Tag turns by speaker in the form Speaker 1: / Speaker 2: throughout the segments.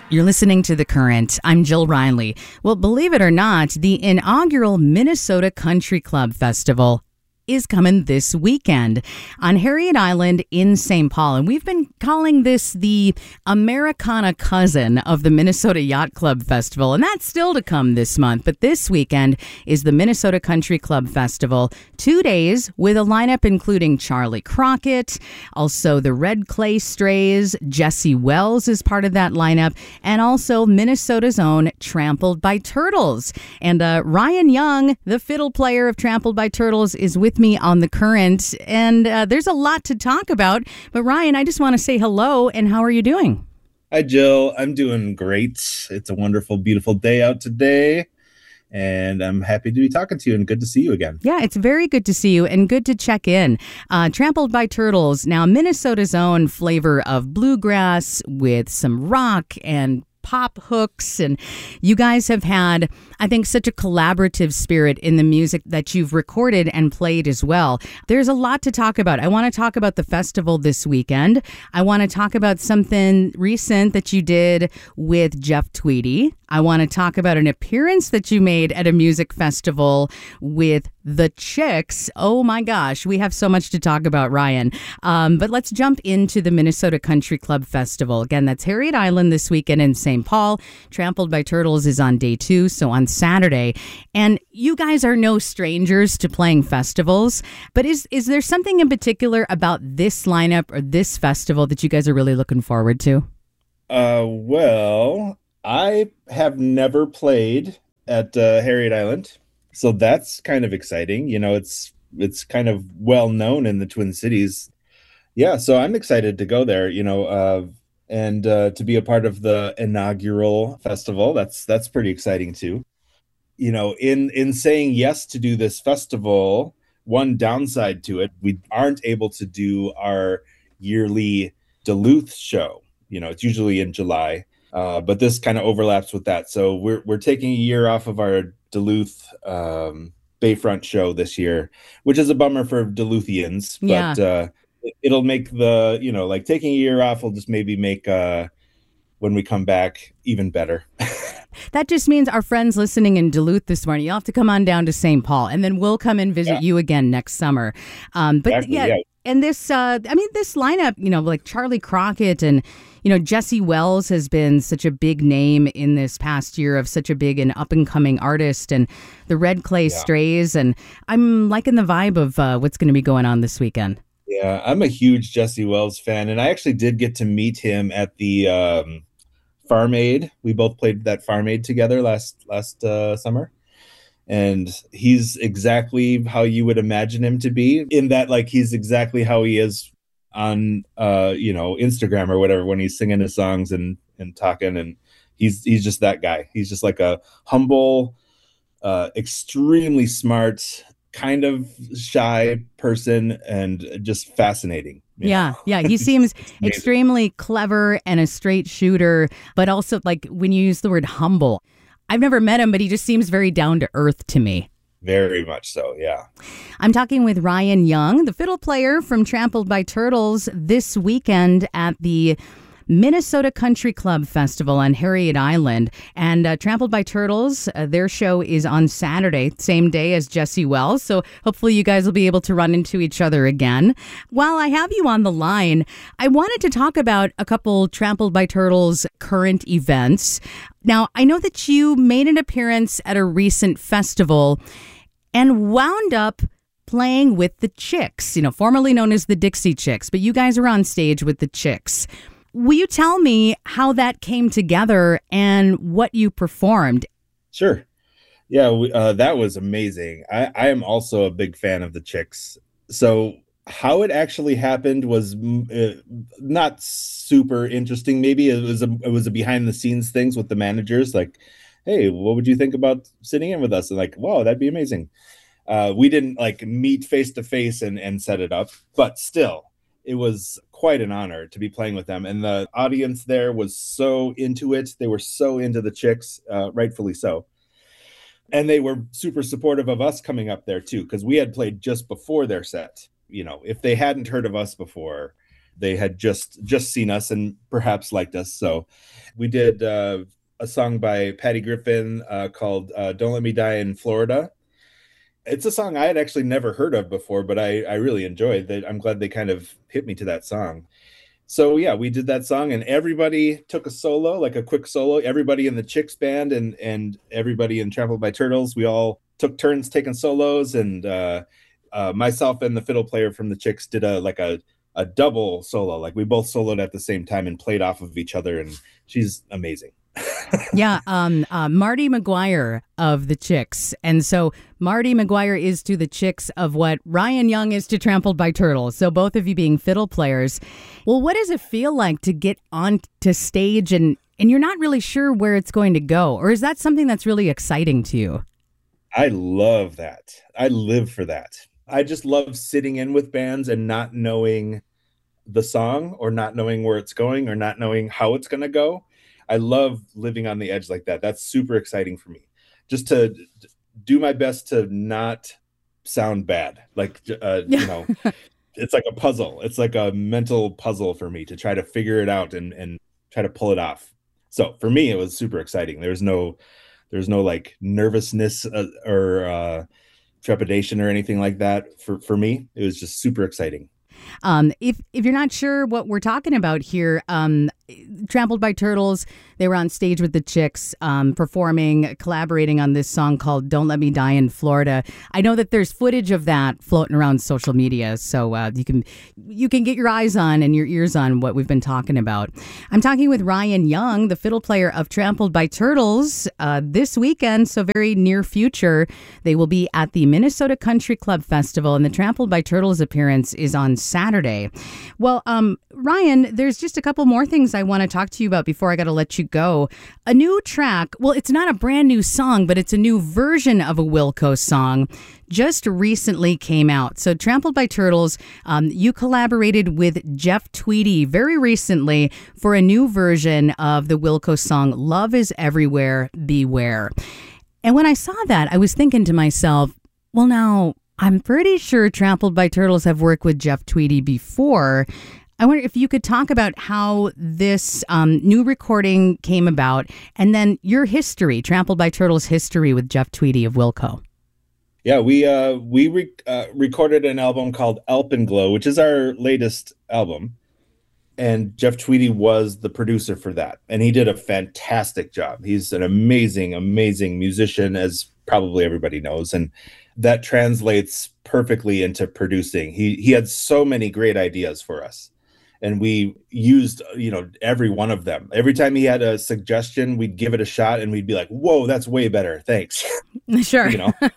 Speaker 1: You're listening to The Current. I'm Jill Riley. Well, believe it or not, the inaugural Minnesota Country Club Festival is coming this weekend on Harriet Island in St. Paul. And we've been calling this the Americana cousin of the Minnesota Yacht Club Festival. And that's still to come this month. But this weekend is the Minnesota Country Club Festival. 2 days with a lineup including Charlie Crockett, also the Red Clay Strays, Jesse Wells is part of that lineup, and also Minnesota's own Trampled by Turtles. And Ryan Young, the fiddle player of Trampled by Turtles, is with me on The Current, and there's a lot to talk about. But Ryan, I just want to say hello, and how are you doing?
Speaker 2: Hi, Jill. I'm doing great. It's a wonderful, beautiful day out today, and I'm happy to be talking to you, and good to see you again.
Speaker 1: Yeah, it's very good to see you, and good to check in. Trampled by Turtles, now Minnesota's own flavor of bluegrass with some rock and pop hooks, and you guys have had, I think, such a collaborative spirit in the music that you've recorded and played as well. There's a lot to talk about. I want to talk about the festival this weekend. I want to talk about something recent that you did with Jeff Tweedy. I want to talk about an appearance that you made at a music festival with the Chicks. Oh my gosh, we have so much to talk about, Ryan. But let's jump into the Minnesota Country Club Festival. Again, that's Harriet Island this weekend in St. Paul. Trampled by Turtles is on day 2, so on Saturday. And you guys are no strangers to playing festivals, but is there something in particular about this lineup or this festival that you guys are really looking forward to?
Speaker 2: Well, I have never played at Harriet Island, so that's kind of exciting. You know, it's kind of well known in the Twin Cities. Yeah, so I'm excited to go there, and to be a part of the inaugural festival. That's pretty exciting too. You know, in saying yes to do this festival, one downside to it, we aren't able to do our yearly Duluth show. You know, it's usually in July. But this kind of overlaps with that. So we're taking a year off of our Duluth Bayfront show this year, which is a bummer for Duluthians.
Speaker 1: Yeah.
Speaker 2: But it'll make like taking a year off will just maybe make when we come back even better.
Speaker 1: That just means our friends listening in Duluth this morning, you'll have to come on down to St. Paul, and then we'll come and visit you again next summer. But
Speaker 2: exactly, yeah.
Speaker 1: And this, this lineup, like Charlie Crockett and, Jesse Wells has been such a big name in this past year of such a big and up and coming artist, and the Red Clay Strays. And I'm liking the vibe of what's going to be going on this weekend.
Speaker 2: Yeah, I'm a huge Jesse Wells fan, and I actually did get to meet him at the Farm Aid. We both played that Farm Aid together last summer. And he's exactly how you would imagine him to be, in that, like, he's exactly how he is on, Instagram or whatever, when he's singing his songs and talking. And he's just that guy. He's just like a humble, extremely smart, kind of shy person, and just fascinating.
Speaker 1: Yeah. He seems extremely clever and a straight shooter, but also, like, when you use the word humble, I've never met him, but he just seems very down to earth to me.
Speaker 2: Very much so, yeah.
Speaker 1: I'm talking with Ryan Young, the fiddle player from Trampled by Turtles, this weekend at the Minnesota Country Club Festival on Harriet Island. And Trampled by Turtles, their show is on Saturday, same day as Jesse Wells. So hopefully you guys will be able to run into each other again. While I have you on the line, I wanted to talk about a couple Trampled by Turtles current events. Now, I know that you made an appearance at a recent festival and wound up playing with the Chicks, formerly known as the Dixie Chicks, but you guys are on stage with the Chicks. Will you tell me how that came together and what you performed?
Speaker 2: Sure. Yeah, that was amazing. I am also a big fan of the Chicks. So how it actually happened was not super interesting. Maybe it was a behind the scenes things with the managers, like, hey, what would you think about sitting in with us? And like, wow, that'd be amazing. We didn't like meet face to face and set it up, but still, it was quite an honor to be playing with them. And the audience there was so into it. They were so into the Chicks, rightfully so. And they were super supportive of us coming up there too, because we had played just before their set. If they hadn't heard of us before, they had just seen us and perhaps liked us. So we did a song by Patty Griffin called Don't Let Me Die in Florida. It's a song I had actually never heard of before, but I really enjoyed that. I'm glad they kind of hit me to that song. So yeah, we did that song and everybody took a solo, like a quick solo. Everybody in the Chicks band and everybody in Trampled by Turtles, we all took turns taking solos, and myself and the fiddle player from the Chicks did a double solo. Like we both soloed at the same time and played off of each other, and she's amazing.
Speaker 1: Yeah, Marty McGuire of the Chicks. And so Marty McGuire is to the Chicks of what Ryan Young is to Trampled by Turtles. So both of you being fiddle players. Well, what does it feel like to get on to stage and you're not really sure where it's going to go? Or is that something that's really exciting to you?
Speaker 2: I love that. I live for that. I just love sitting in with bands and not knowing the song or not knowing where it's going or not knowing how it's going to go. I love living on the edge like that. That's super exciting for me. Just to do my best to not sound bad. Like, it's like a puzzle. It's like a mental puzzle for me to try to figure it out and try to pull it off. So for me, it was super exciting. There's no like nervousness or trepidation or anything like that. For me, it was just super exciting.
Speaker 1: If you're not sure what we're talking about here, Trampled by Turtles, they were on stage with the Chicks, performing, collaborating on this song called Don't Let Me Die in Florida. I know that there's footage of that floating around social media, so you can get your eyes on and your ears on what we've been talking about. I'm talking with Ryan Young, the fiddle player of Trampled by Turtles, this weekend, so very near future. They will be at the Minnesota Country Club Festival, and the Trampled by Turtles appearance is on Saturday. Well, Ryan, there's just a couple more things I want to talk to you about before I got to let you go. A new track, well, it's not a brand new song, but it's a new version of a Wilco song, just recently came out. So Trampled by Turtles, you collaborated with Jeff Tweedy very recently for a new version of the Wilco song, Love is Everywhere, Beware. And when I saw that, I was thinking to myself, well, now, I'm pretty sure Trampled by Turtles have worked with Jeff Tweedy before. I wonder if you could talk about how this new recording came about and then your history, Trampled by Turtles' history with Jeff Tweedy of Wilco.
Speaker 2: Yeah, we recorded an album called Alpenglow, which is our latest album. And Jeff Tweedy was the producer for that. And he did a fantastic job. He's an amazing, amazing musician, as probably everybody knows. And that translates perfectly into producing. He had so many great ideas for us. And we used, every one of them. Every time he had a suggestion, we'd give it a shot and we'd be like, whoa, that's way better. Thanks.
Speaker 1: Sure.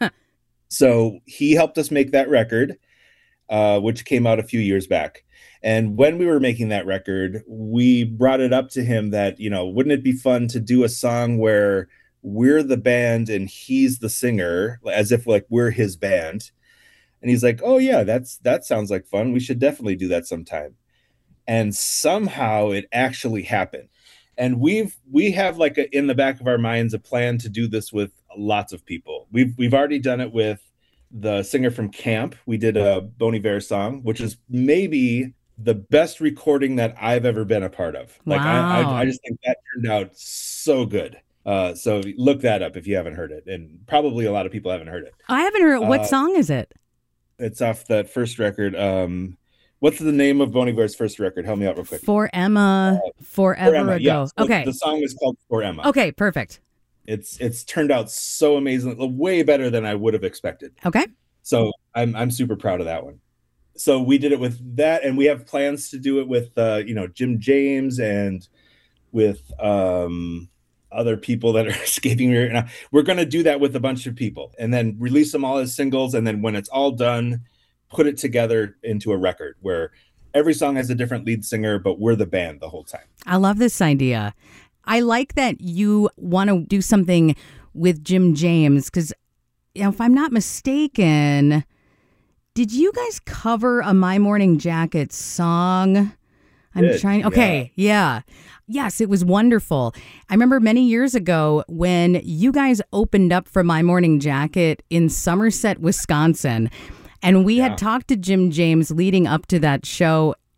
Speaker 2: So he helped us make that record, which came out a few years back. And when we were making that record, we brought it up to him that, wouldn't it be fun to do a song where we're the band and he's the singer, as if like we're his band. And he's like, oh yeah, that sounds like fun. We should definitely do that sometime. And somehow it actually happened. And we have like in the back of our minds a plan to do this with lots of people. We've already done it with the singer from Camp. We did a Bon Iver song, which is maybe the best recording that I've ever been a part of. Like
Speaker 1: wow.
Speaker 2: I just think that turned out so good. So look that up if you haven't heard it, and probably a lot of people haven't heard it.
Speaker 1: I haven't heard it. What song is it?
Speaker 2: It's off that first record. What's the name of Bon Iver's first record? Help me out real quick.
Speaker 1: For Emma, Forever Ago.
Speaker 2: Yeah. So
Speaker 1: okay.
Speaker 2: The song is called For Emma.
Speaker 1: Okay, perfect.
Speaker 2: It's turned out so amazing, way better than I would have expected.
Speaker 1: Okay.
Speaker 2: So I'm super proud of that one. So we did it with that, and we have plans to do it with Jim James and with other people that are escaping me right now. We're going to do that with a bunch of people and then release them all as singles. And then when it's all done, put it together into a record where every song has a different lead singer, but we're the band the whole time.
Speaker 1: I love this idea. I like that you want to do something with Jim James because, if I'm not mistaken, did you guys cover a My Morning Jacket song? Okay, yeah. Yes, it was wonderful. I remember many years ago when you guys opened up for My Morning Jacket in Somerset, Wisconsin. And we had talked to Jim James leading up to that show.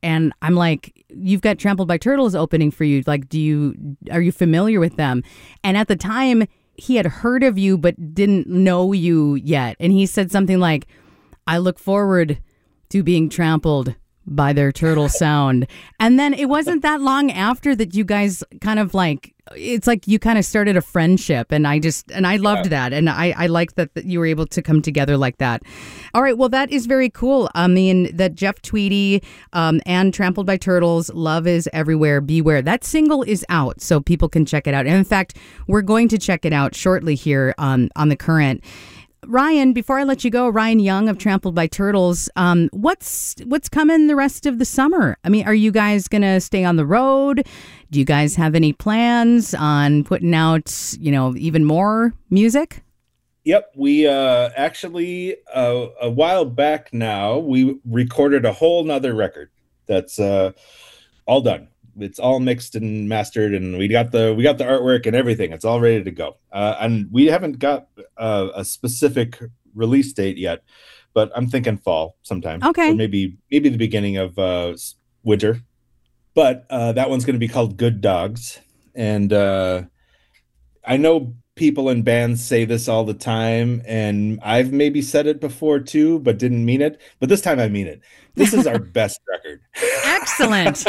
Speaker 1: And I'm like, you've got Trampled by Turtles opening for you. Like, are you familiar with them? And at the time, he had heard of you but didn't know you yet. And he said something like, I look forward to being trampled by their turtle sound. And then it wasn't that long after that you guys kind of like, it's like you kind of started a friendship. And I loved that. And I like that you were able to come together like that. All right. Well, that is very cool. I mean, that Jeff Tweedy and Trampled by Turtles, Love is Everywhere, Beware. That single is out, so people can check it out. And in fact, we're going to check it out shortly here on The Current. Ryan, before I let you go, Ryan Young of Trampled by Turtles, what's coming the rest of the summer? I mean, are you guys going to stay on the road? Do you guys have any plans on putting out, even more music?
Speaker 2: Yep. We actually, a while back now, we recorded a whole nother record that's all done. It's all mixed and mastered, and we got the artwork and everything. It's all ready to go. And we haven't got a specific release date yet, but I'm thinking fall sometime.
Speaker 1: Okay.
Speaker 2: Or maybe the beginning of winter. But that one's going to be called Good Dogs. And I know people in bands say this all the time, and I've maybe said it before too, but didn't mean it. But this time I mean it. This is our best record.
Speaker 1: Excellent.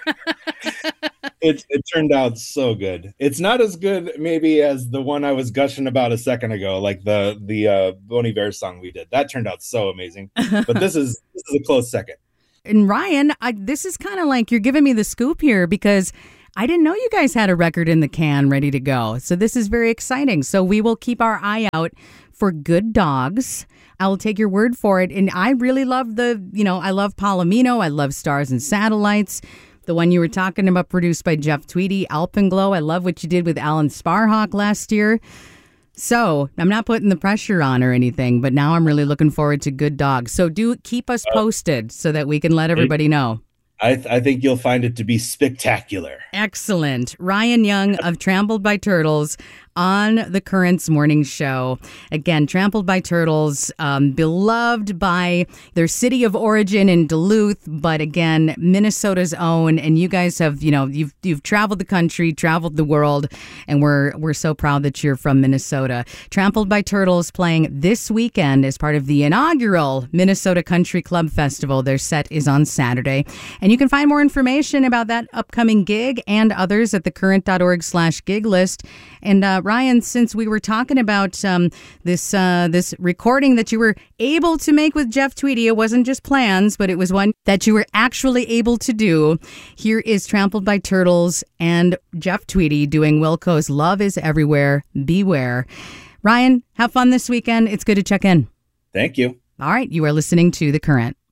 Speaker 2: It turned out so good. It's not as good maybe as the one I was gushing about a second ago, like the Bon Iver song we did. That turned out so amazing. But this is a close second.
Speaker 1: And Ryan, this is kind of like you're giving me the scoop here, because I didn't know you guys had a record in the can ready to go. So this is very exciting. So we will keep our eye out for Good Dogs. I will take your word for it. And I really love I love Palomino. I love Stars and Satellites. The one you were talking about, produced by Jeff Tweedy, Alpenglow. I love what you did with Alan Sparhawk last year. So I'm not putting the pressure on or anything, but now I'm really looking forward to Good Dogs. So do keep us posted so that we can let everybody know.
Speaker 2: I think you'll find it to be spectacular.
Speaker 1: Excellent. Ryan Young of Trampled by Turtles on the Current's morning show. Again, Trampled by Turtles, beloved by their city of origin in Duluth, but again, Minnesota's own. And you guys have, you've traveled the country, traveled the world, and we're so proud that you're from Minnesota. Trampled by Turtles playing this weekend as part of the inaugural Minnesota Country Club Festival. Their set is on Saturday. And you can find more information about that upcoming gig and others at thecurrent.org/gig list. And Ryan, since we were talking about this recording that you were able to make with Jeff Tweedy, it wasn't just plans, but it was one that you were actually able to do. Here is Trampled by Turtles and Jeff Tweedy doing Wilco's Love is Everywhere, Beware. Ryan, have fun this weekend. It's good to check in.
Speaker 2: Thank you.
Speaker 1: All right. You are listening to The Current.